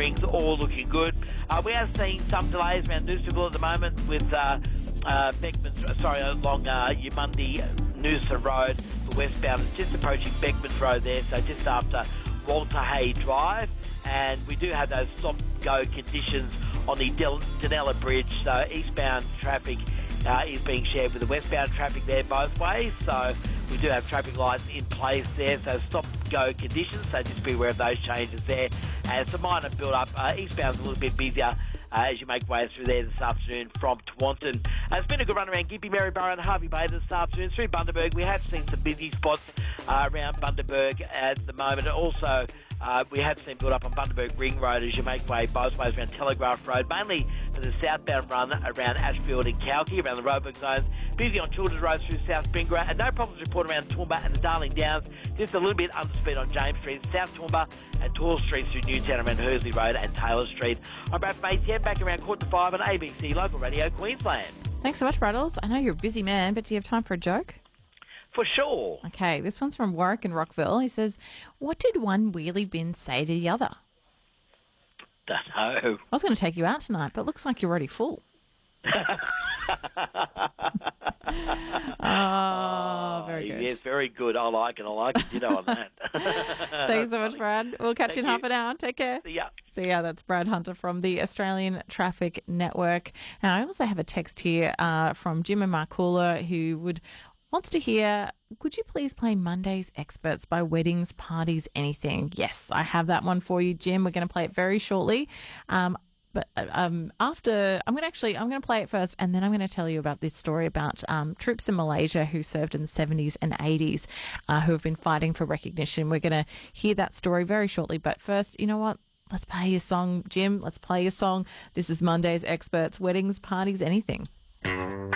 drinks, all looking good. We are seeing some delays around Noosaville at the moment with along Yamundi Noosa Road for westbound. It's just approaching Beckman's Road there, so just after Walter Hay Drive. And we do have those stop-go conditions on the Danella Bridge, so eastbound traffic is being shared with the westbound traffic there both ways, so we do have traffic lights in place there, so stop-go conditions, so just be aware of those changes there. And it's a minor build-up. Eastbound's a little bit busier as you make way through there this afternoon from Taunton. It's been a good run around Gympie, Maryborough and Harvey Bay this afternoon. Through Bundaberg, we have seen some busy spots around Bundaberg at the moment. Also, we have seen build up on Bundaberg Ring Road as you make way both ways around Telegraph Road, mainly for the southbound run around Ashfield and Kalki, around the Roebuck zones. Busy on Childers Road through South Spingra, and no problems reported around Toowoomba and the Darling Downs. Just a little bit under speed on James Street, South Toowoomba and Tall Street through Newtown around Hursley Road and Taylor Street. I'm Brad from ATM, back around 4:45 on ABC Local Radio Queensland. Thanks so much, Braddles. I know you're a busy man, but do you have time for a joke? For sure. Okay, this one's from Warwick in Rockville. He says, what did one wheelie bin say to the other? Don't know. I was going to take you out tonight, but looks like you're already full. Oh, very good. Yes, very good. I like it. Ditto on that. Thanks so much, Brad. We'll catch you in half an hour. Take care. See ya. That's Brad Hunter from the Australian Traffic Network. Now, I also have a text here from Jim and Markula who wants to hear, could you please play Monday's Experts by Weddings, Parties, Anything? Yes, I have that one for you, Jim. We're going to play it very shortly. But after, I'm going to play it first, and then I'm going to tell you about this story about troops in Malaysia who served in the 70s and 80s who have been fighting for recognition. We're going to hear that story very shortly. But first, you know what? Let's play your song, Jim. Let's play your song. This is Monday's Experts, Weddings, Parties, Anything.